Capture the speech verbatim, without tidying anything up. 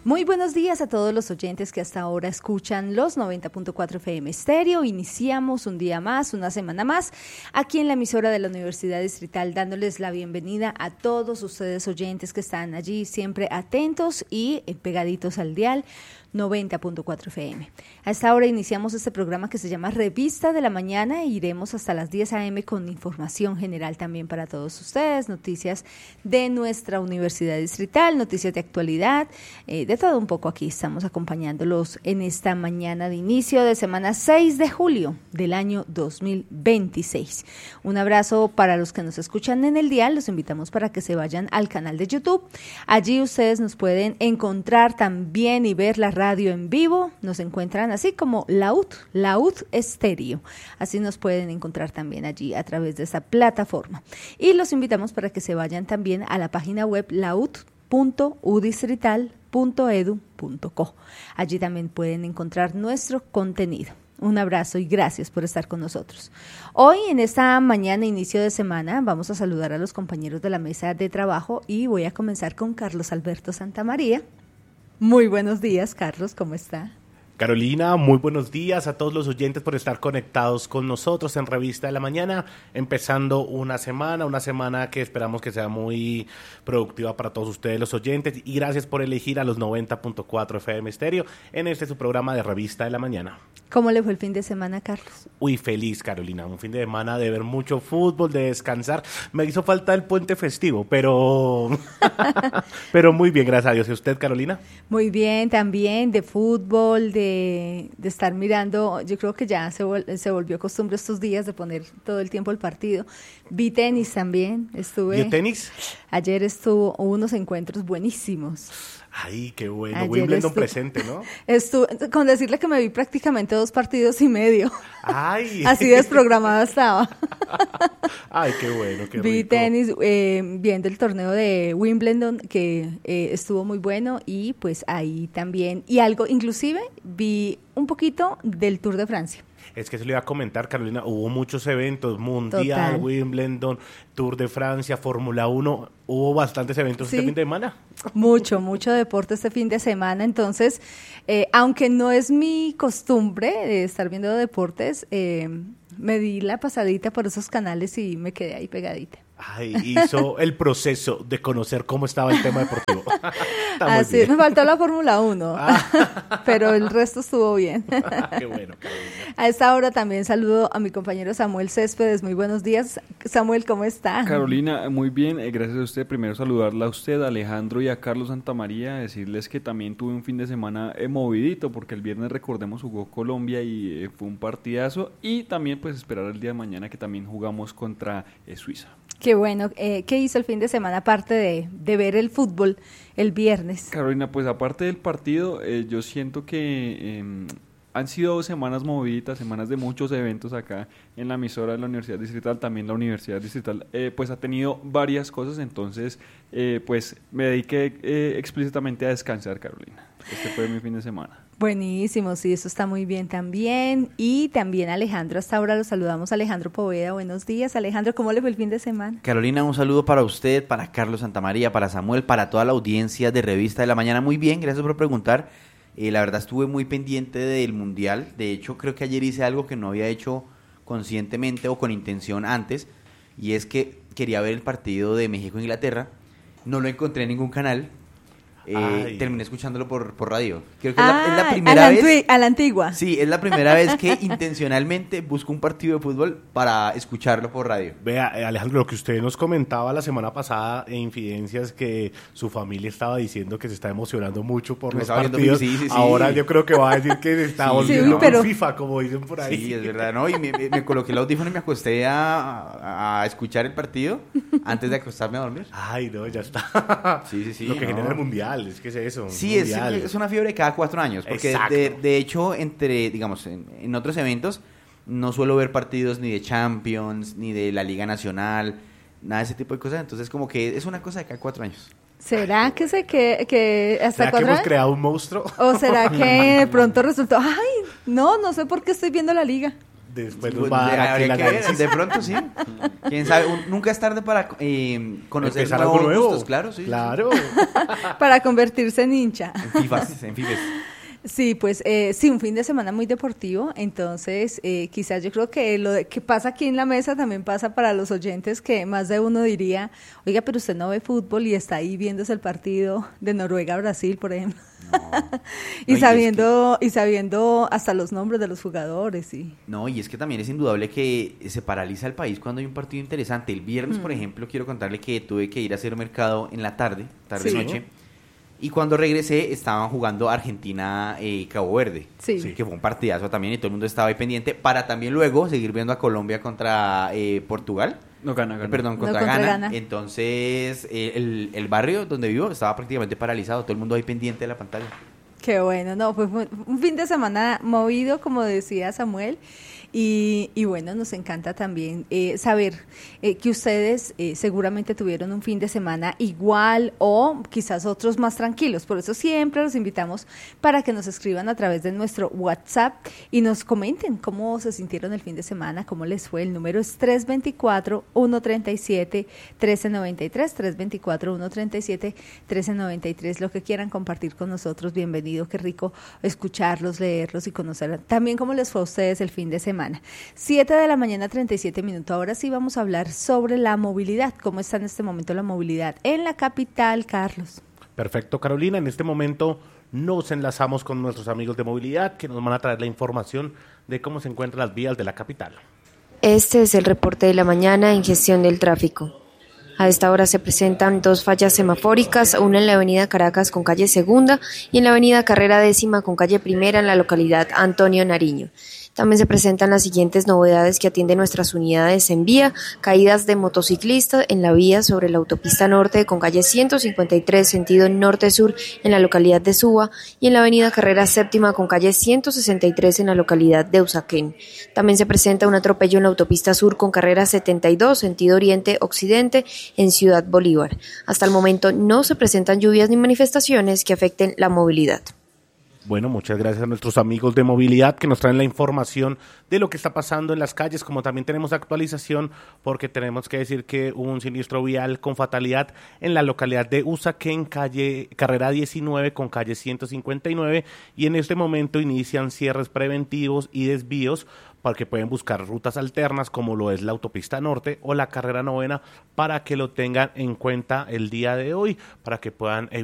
Muy buenos días a todos los oyentes que hasta ahora escuchan los noventa punto cuatro F M Estéreo. Iniciamos un día más, una semana más, aquí en la emisora de la Universidad Distrital, dándoles la bienvenida a todos ustedes oyentes que están allí siempre atentos y pegaditos al dial noventa punto cuatro F M. A esta hora iniciamos este programa que se llama Revista de la Mañana e iremos hasta las diez a eme con información general también para todos ustedes, noticias de nuestra Universidad Distrital, noticias de actualidad, eh, de todo un poco aquí estamos acompañándolos en esta mañana de inicio de semana seis de julio del año dos mil veintiséis. Un abrazo para los que nos escuchan en el dial, los invitamos para que se vayan al canal de YouTube. Allí ustedes nos pueden encontrar también y ver la radio en vivo, nos encuentran así como Laud, Laud Estéreo, así nos pueden encontrar también allí a través de esta plataforma. Y los invitamos para que se vayan también a la página web laud punto u distrital punto edu punto co. Allí también pueden encontrar nuestro contenido. Un abrazo y gracias por estar con nosotros. Hoy, en esta mañana, inicio de semana, vamos a saludar a los compañeros de la mesa de trabajo y voy a comenzar con Carlos Alberto Santamaría. Muy buenos días, Carlos, ¿cómo está? Carolina, muy buenos días a todos los oyentes por estar conectados con nosotros en Revista de la Mañana, empezando una semana, una semana que esperamos que sea muy productiva para todos ustedes los oyentes, y gracias por elegir a los noventa punto cuatro F M Estéreo en este su programa de Revista de la Mañana. ¿Cómo le fue el fin de semana, Carlos? Uy, feliz, Carolina, un fin de semana de ver mucho fútbol, de descansar. Me hizo falta el puente festivo, pero pero muy bien, gracias a Dios. ¿Y usted, Carolina? Muy bien, también de fútbol, de, de estar mirando. Yo creo que ya se, vol- se volvió costumbre estos días de poner todo el tiempo el partido. Vi tenis también, estuve. ¿Y tenis? Ayer estuvo, hubo unos encuentros buenísimos. Ay, qué bueno, Ayer Wimbledon estu- presente, ¿no? Estuve, con decirle que me vi prácticamente dos partidos y medio. Ay. Así desprogramada estaba. Ay, qué bueno, qué Vi rico. tenis, eh, viendo el torneo de Wimbledon, que eh, estuvo muy bueno, y pues ahí también, y algo, inclusive vi un poquito del Tour de Francia. Es que se le iba a comentar, Carolina, hubo muchos eventos, Mundial, Total. Wimbledon, Tour de Francia, Fórmula uno, hubo bastantes eventos Sí. este fin de semana. Mucho, mucho deporte este fin de semana, entonces, eh, aunque no es mi costumbre de estar viendo deportes, eh, me di la pasadita por esos canales y me quedé ahí pegadita. Ay, hizo el proceso de conocer cómo estaba el tema deportivo. Está muy Así, bien. me faltó la Fórmula uno, Ah. pero el resto estuvo bien. Qué bueno, Carolina. A esta hora también saludo a mi compañero Samuel Céspedes. Muy buenos días. Samuel, ¿cómo está? Carolina, muy bien, eh, gracias a usted. Primero saludarla a usted, a Alejandro y a Carlos Santamaría, decirles que también tuve un fin de semana eh, movidito, porque el viernes, recordemos, jugó Colombia y eh, fue un partidazo, y también pues esperar el día de mañana que también jugamos contra eh, Suiza. Qué bueno. Eh, ¿Qué hizo el fin de semana aparte de, de ver el fútbol el viernes? Carolina, pues aparte del partido, eh, yo siento que eh, han sido dos semanas moviditas, semanas de muchos eventos acá en la emisora de la Universidad Distrital. También la Universidad Distrital eh, pues ha tenido varias cosas, entonces eh, pues me dediqué eh, explícitamente a descansar, Carolina. Este fue mi fin de semana. Buenísimo, sí, eso está muy bien también. Y también Alejandro, hasta ahora lo saludamos, Alejandro Poveda. Buenos días, Alejandro, ¿cómo le fue el fin de semana? Carolina, un saludo para usted, para Carlos Santamaría, para Samuel, para toda la audiencia de Revista de la Mañana. Muy bien, gracias por preguntar. Eh, la verdad estuve muy pendiente del Mundial. De hecho, creo que ayer hice algo que no había hecho conscientemente o con intención antes, y es que quería ver el partido de México-Inglaterra. No lo encontré en ningún canal. Eh, terminé escuchándolo por, por radio. Creo que ah, es, la, es la primera a la, vez. a la antigua. Sí, es la primera vez que intencionalmente busco un partido de fútbol para escucharlo por radio. Vea, eh, Alejandro, lo que usted nos comentaba la semana pasada en Infidencias, que su familia estaba diciendo que se está emocionando mucho por Me los estaba viendo partidos. sí, sí, sí. Ahora yo creo que va a decir que se está Sí, volviendo sí, pero- con FIFA, como dicen por ahí. Sí, es verdad, ¿no? Y me, me, me coloqué el audífono y me acosté a, a escuchar el partido antes de acostarme a dormir. Ay, no, ya está. Sí, sí, sí, Lo que no. genera el Mundial, es que es eso. Sí, es, Mundial. es una fiebre cada cuatro años, porque Exacto. de, de hecho, entre, digamos, en, en otros eventos, no suelo ver partidos ni de Champions, ni de la Liga Nacional, nada de ese tipo de cosas, entonces como que es una cosa de cada cuatro años. ¿Será que se que, que hasta ¿Será que cuatro hemos años? creado un monstruo? ¿O será que de pronto resultó, ay, no, no sé por qué estoy viendo la liga? Después Pues, nos va a dar aquí habría el que ver, análisis. de pronto sí. Quién sabe, un- nunca es tarde para eh, conocer Empezar nuevos algo nuevo. gustos, claro, sí. Claro. Para convertirse en hincha. En FIFAs, en FIFES. Sí, pues eh, sí, un fin de semana muy deportivo, entonces eh, quizás yo creo que lo de- que pasa aquí en la mesa también pasa para los oyentes, que más de uno diría, oiga, pero usted no ve fútbol y está ahí viéndose el partido de Noruega-Brasil, por ejemplo, y No, y es sabiendo y sabiendo hasta los nombres de los jugadores. Y No, y es que también es indudable que se paraliza el país cuando hay un partido interesante. El viernes, Mm. por ejemplo, quiero contarle que tuve que ir a hacer mercado en la tarde, Sí. tarde-noche, y cuando regresé estaban jugando Argentina-Cabo Verde, Sí. Sí. que fue un partidazo también y todo el mundo estaba ahí pendiente para también luego seguir viendo a Colombia contra eh, Portugal. No gana, gana. Perdón, No, contra, contra Ghana. Ghana. Entonces, eh, el, el barrio donde vivo estaba prácticamente paralizado, todo el mundo ahí pendiente de la pantalla. qué bueno, no, fue fue un fin de semana movido, como decía Samuel, y, y bueno, nos encanta también eh, saber eh, que ustedes eh, seguramente tuvieron un fin de semana igual o quizás otros más tranquilos, por eso siempre los invitamos para que nos escriban a través de nuestro WhatsApp y nos comenten cómo se sintieron el fin de semana, cómo les fue. El número es tres dos cuatro, uno tres siete, uno tres nueve tres, tres dos cuatro, uno tres siete, uno tres nueve tres, lo que quieran compartir con nosotros, bienvenido, qué rico escucharlos, leerlos y conocer también cómo les fue a ustedes el fin de semana. siete de la mañana, treinta y siete minutos. Ahora sí vamos a hablar sobre la movilidad. ¿Cómo está en este momento la movilidad en la capital, Carlos? Perfecto, Carolina. En este momento nos enlazamos con nuestros amigos de movilidad que nos van a traer la información de cómo se encuentran las vías de la capital. Este es el reporte de la mañana en gestión del tráfico. A esta hora se presentan dos fallas semafóricas, una en la avenida Caracas con calle Segunda y en la avenida Carrera Décima con calle Primera en la localidad Antonio Nariño. También se presentan las siguientes novedades que atienden nuestras unidades en vía: caídas de motociclistas en la vía sobre la autopista norte con calle ciento cincuenta y tres sentido norte-sur en la localidad de Suba y en la avenida Carrera Séptima con calle ciento sesenta y tres en la localidad de Usaquén. También se presenta un atropello en la autopista sur con carrera setenta y dos sentido oriente-occidente en Ciudad Bolívar. Hasta el momento no se presentan lluvias ni manifestaciones que afecten la movilidad. Bueno, muchas gracias a nuestros amigos de movilidad que nos traen la información de lo que está pasando en las calles, como también tenemos actualización porque tenemos que decir que hubo un siniestro vial con fatalidad en la localidad de Usaquén, calle carrera diecinueve con calle ciento cincuenta y nueve, y en este momento inician cierres preventivos y desvíos para que pueden buscar rutas alternas como lo es la autopista norte o la carrera novena, para que lo tengan en cuenta el día de hoy, para que puedan